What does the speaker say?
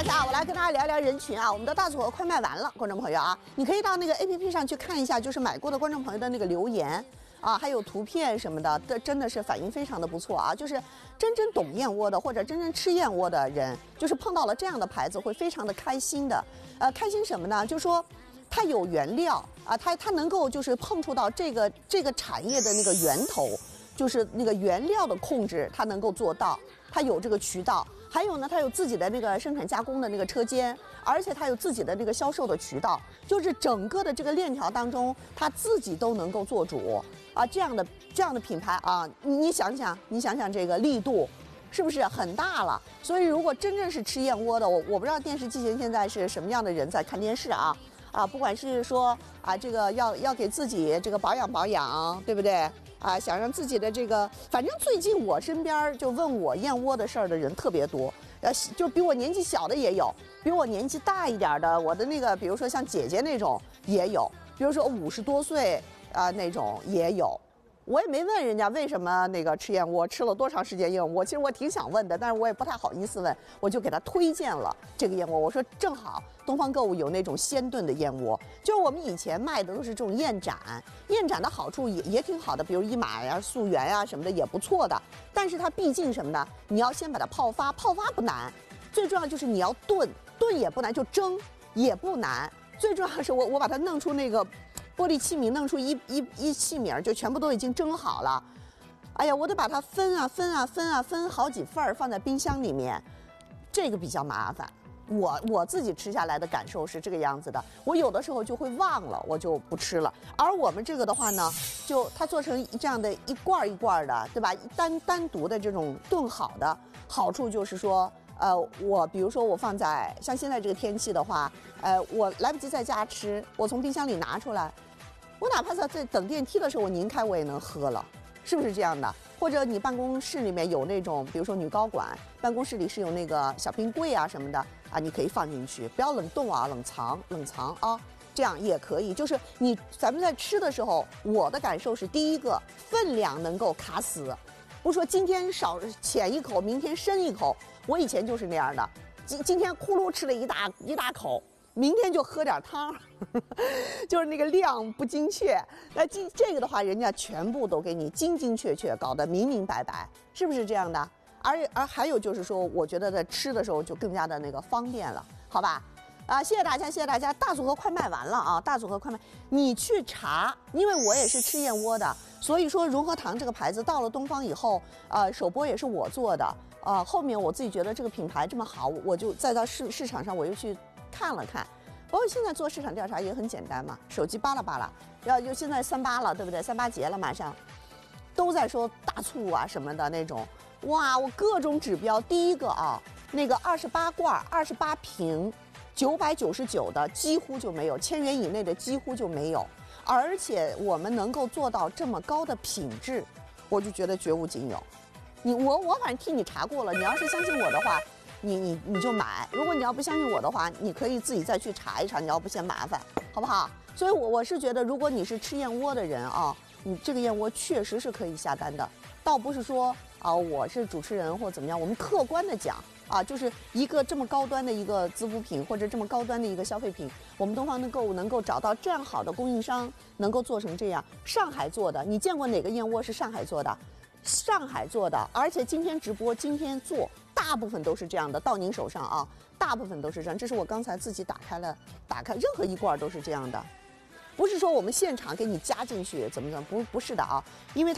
家，我来跟大家聊聊人群啊。我们的大组合快卖完了，观众朋友啊，你可以到那个 APP 上去看一下，就是买过的观众朋友的那个留言啊，还有图片什么的，真的是反应非常的不错啊。就是真正懂燕窝的或者真正吃燕窝的人，就是碰到了这样的牌子会非常的开心的。开心什么呢？就是说它有原料啊，它能够就是碰触到这个产业的那个源头。就是那个原料的控制，它能够做到，它有这个渠道，还有呢，它有自己的那个生产加工的那个车间，而且它有自己的这个销售的渠道，就是整个的这个链条当中，它自己都能够做主啊，这样的品牌啊，你想想这个力度。是不是很大了？所以如果真正是吃燕窝的，我不知道电视机前现在是什么样的人在看电视啊？不管是说啊，这个要给自己这个保养，对不对？啊，想让自己的这个，反正最近我身边就问我燕窝的事儿的人特别多，就比我年纪小的也有，比我年纪大一点的，我的那个，比如说像姐姐那种也有，比如说50多岁那种也有。我也没问人家为什么那个吃燕窝，吃了多长时间燕窝。其实我挺想问的，但是我也不太好意思问，我就给他推荐了这个燕窝。我说正好东方购物有那种鲜炖的燕窝，就是我们以前卖的都是这种燕盏，燕盏的好处也挺好的，比如一马呀、素源呀什么的也不错的。但是它毕竟什么呢？你要先把它泡发不难，最重要就是你要炖也不难，就蒸也不难。最重要的是我把它弄出那个。玻璃器皿弄出一器皿，就全部都已经蒸好了。哎呀，我得把它分好几份放在冰箱里面，这个比较麻烦。我自己吃下来的感受是这个样子的，我有的时候就会忘了，我就不吃了。而我们这个的话呢，就它做成这样的一罐一罐的，对吧？单独的这种炖好的，好处就是说。我比如说我放在像现在这个天气的话，我来不及在家吃，我从冰箱里拿出来，我哪怕在等电梯的时候我拧开我也能喝了，是不是这样的？或者你办公室里面有那种，比如说女高管办公室里是有那个小冰柜啊什么的啊，你可以放进去，不要冷冻啊，冷藏啊，这样也可以。就是咱们在吃的时候，我的感受是第一个分量能够卡死。不是说今天浅一口，明天深一口。我以前就是那样的，今天咕噜吃了一大口，明天就喝点汤，就是那个量不精确。那这个的话，人家全部都给你精确搞得明白，是不是这样的？而还有就是说，我觉得在吃的时候就更加的那个方便了，好吧？谢谢大家，大组合快卖完了啊！大组合快卖，你去查，因为我也是吃燕窝的，所以说融合堂这个牌子到了东方以后，首播也是我做的，后面我自己觉得这个品牌这么好，我就再到市场上我又去看了看，包括现在做市场调查也很简单嘛，手机扒拉，就现在38了，对不对？38节了，马上都在说大促啊什么的那种，哇，我各种指标，第一个啊，那个28罐28瓶。999的几乎就没有，1000元以内的几乎就没有，而且我们能够做到这么高的品质，我就觉得绝无仅有。我反正替你查过了，你要是相信我的话，你就买；如果你要不相信我的话，你可以自己再去查一查，你要不嫌麻烦，好不好？所以我是觉得，如果你是吃燕窝的人啊，你这个燕窝确实是可以下单的，倒不是说我是主持人或怎么样，我们客观的讲。就是一个这么高端的一个滋补品，或者这么高端的一个消费品，我们东方的购物能够找到这样好的供应商，能够做成这样。上海做的，你见过哪个燕窝是上海做的？上海做的，而且今天直播，今天做，大部分都是这样的，到您手上啊，大部分都是这样。这是我刚才自己打开，任何一罐都是这样的，不是说我们现场给你加进去怎么，不是的啊，因为。